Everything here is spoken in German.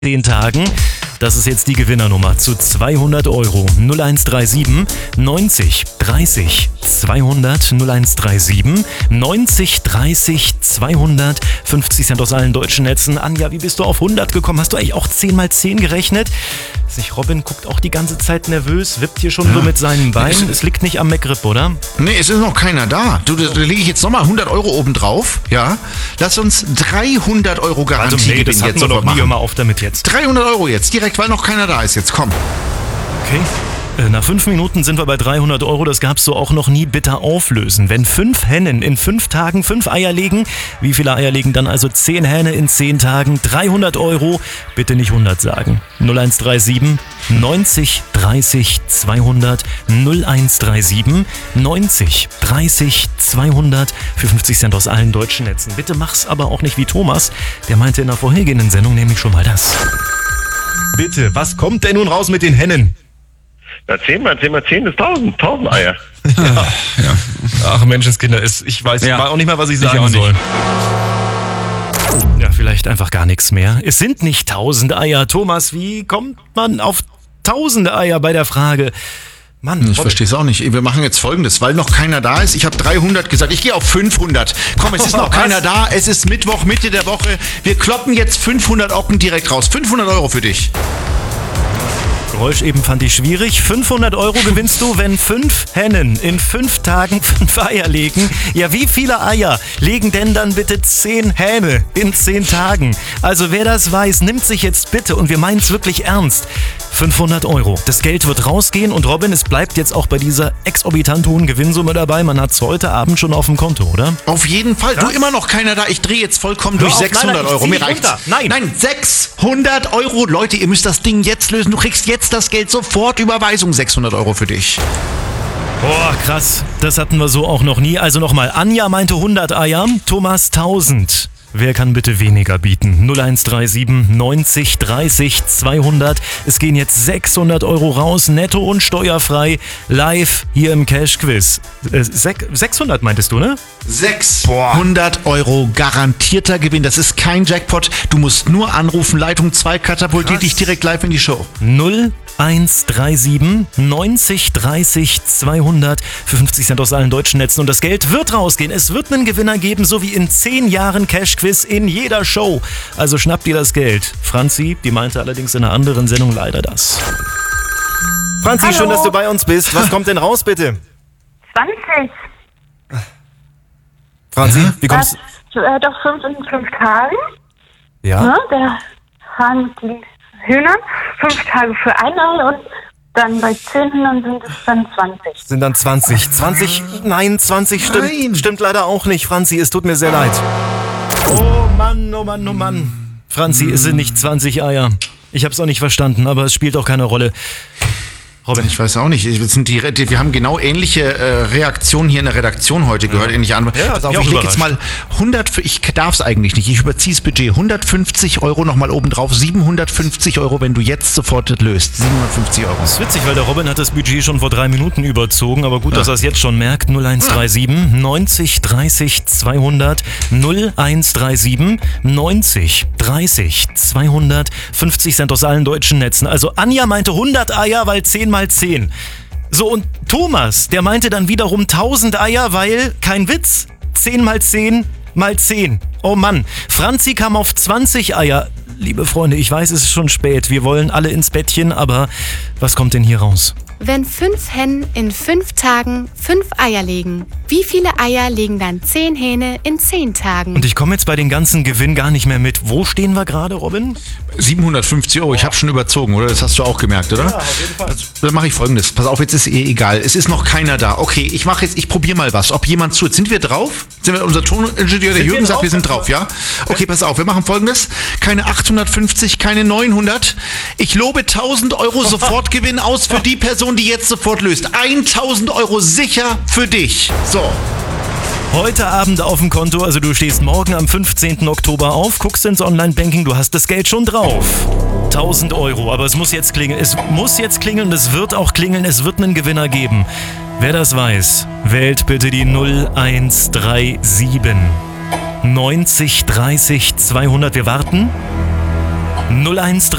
10 Tagen. Das ist jetzt die Gewinnernummer zu 200 Euro. 0137 90 30 200 0137 90 30 200 50 Cent aus allen deutschen Netzen. Anja, wie bist du auf 100 gekommen? Hast du eigentlich auch 10 mal 10 gerechnet? Robin guckt auch die ganze Zeit nervös, wippt hier schon so mit seinen Beinen. Es liegt nicht am McGrip, oder? Nee, es ist noch keiner da. Da lege ich jetzt nochmal 100 Euro oben drauf. Ja, lass uns 300 Euro Garantie das hatten wir doch nie. Hör mal auf damit jetzt. 300 Euro jetzt, direkt, weil noch keiner da ist. Jetzt komm. Okay. Nach 5 Minuten sind wir bei 300 Euro. Das gab's so auch noch nie. Bitte auflösen. Wenn 5 Hennen in 5 Tagen 5 Eier legen, wie viele Eier legen dann also 10 Hähne in 10 Tagen? 300 Euro. Bitte nicht 100 sagen. 0137 90 30 200 0137 90 30 200 für 50 Cent aus allen deutschen Netzen. Bitte mach's aber auch nicht wie Thomas. Der meinte in der vorhergehenden Sendung nämlich schon mal das. Bitte, was kommt denn nun raus mit den Hennen? Na, 10 mal 10 mal 10 ist 1000 Eier. Ja. Ach Menschenskinder, ich weiß auch nicht mal, was ich sagen soll. Ja, vielleicht einfach gar nichts mehr. Es sind nicht 1000 Eier. Thomas, wie kommt man auf 1000 Eier bei der Frage? Mann, ich verstehe es auch nicht. Wir machen jetzt Folgendes, weil noch keiner da ist. Ich habe 300 gesagt, ich gehe auf 500. Komm, es ist noch keiner da. Es ist Mittwoch, Mitte der Woche. Wir kloppen jetzt 500 Ocken direkt raus. 500 Euro für dich. Geräusch eben fand ich schwierig. 500 Euro gewinnst du, wenn 5 Hennen in 5 Tagen 5 Eier legen. Ja, wie viele Eier legen denn dann bitte 10 Hähne in 10 Tagen? Also wer das weiß, nimmt sich jetzt bitte, und wir meinen es wirklich ernst, 500 Euro. Das Geld wird rausgehen und Robin, es bleibt jetzt auch bei dieser exorbitant hohen Gewinnsumme dabei. Man hat es heute Abend schon auf dem Konto, oder? Auf jeden Fall. Ja? Du, immer noch keiner da. Ich drehe jetzt vollkommen durch. 600 Euro. Mir reicht's. Nein, 600 Euro. Leute, ihr müsst das Ding jetzt lösen. Du kriegst jetzt das Geld sofort. Überweisung. 600 Euro für dich. Boah, krass. Das hatten wir so auch noch nie. Also nochmal. Anja meinte 100 Eier, Thomas 1000. Wer kann bitte weniger bieten? 0137 90 30 200. Es gehen jetzt 600 Euro raus, netto und steuerfrei, live hier im Cash-Quiz. 600 meintest du, ne? 600 Euro garantierter Gewinn. Das ist kein Jackpot. Du musst nur anrufen. Leitung 2 katapultiert dich direkt live in die Show. 0137 90 30 200 für 50 Cent aus allen deutschen Netzen. Und das Geld wird rausgehen. Es wird einen Gewinner geben, so wie in 10 Jahren Cash-Quiz in jeder Show. Also schnappt dir das Geld. Franzi, die meinte allerdings in einer anderen Sendung leider das. Franzi, hallo. Schön, dass du bei uns bist. Was kommt denn raus, bitte? 20. Franzi, wie kommst du? Doch 5 in 5 Tagen. Ja. Ne, der Hahn mit den Hühnern. 5 Tage für ein Ei und dann bei 10 Hühnern sind es dann 20. Sind dann 20. 20? Nein, 20 stimmt. Nein. Stimmt leider auch nicht, Franzi. Es tut mir sehr leid. Oh Mann, oh Mann, oh Mann. Franzi, es sind nicht 20 Eier. Ich hab's auch nicht verstanden, aber es spielt auch keine Rolle. Robin. Ich weiß auch nicht. Wir haben genau ähnliche Reaktionen hier in der Redaktion heute gehört. Ähnliche Antworten. Ja, pass auf, ich lege jetzt mal 100, ich darf es eigentlich nicht. Ich überziehe das Budget. 150 Euro nochmal oben drauf. 750 Euro, wenn du jetzt sofort löst. 750 Euro. Das ist witzig, weil der Robin hat das Budget schon vor 3 Minuten überzogen. Aber gut, dass er es jetzt schon merkt. 0137 90 30 200 0137 90 30 200 50 Cent aus allen deutschen Netzen. Also Anja meinte 100 Eier, weil 10 mal 10. So, und Thomas, der meinte dann wiederum 1000 Eier, weil, kein Witz, 10 mal 10 mal 10. Oh Mann. Franzi kam auf 20 Eier. Liebe Freunde, ich weiß, es ist schon spät. Wir wollen alle ins Bettchen, aber was kommt denn hier raus? Wenn 5 Hennen in 5 Tagen 5 Eier legen, wie viele Eier legen dann 10 Hähne in 10 Tagen? Und ich komme jetzt bei den ganzen Gewinn gar nicht mehr mit. Wo stehen wir gerade, Robin? 750 Euro. Ich habe schon überzogen, oder? Das hast du auch gemerkt, oder? Ja, auf jeden Fall. Dann mache ich Folgendes. Pass auf, jetzt ist egal. Es ist noch keiner da. Okay, ich probiere mal was. Ob jemand zuhört. Sind wir drauf? Unser Toningenieur, der Jürgen, sagt, wir sind drauf, ja? Okay, pass auf. Wir machen Folgendes. Keine 850, keine 900. Ich lobe 1000 Euro Sofortgewinn aus für die Person, die jetzt sofort löst. 1000 Euro sicher für dich. So. Heute Abend auf dem Konto, also du stehst morgen am 15. Oktober auf, guckst ins Online-Banking, du hast das Geld schon drauf. 1000 Euro, aber es muss jetzt klingeln. Es muss jetzt klingeln und es wird auch klingeln, es wird einen Gewinner geben. Wer das weiß, wählt bitte die 0137 90 30 200. Wir warten. 0130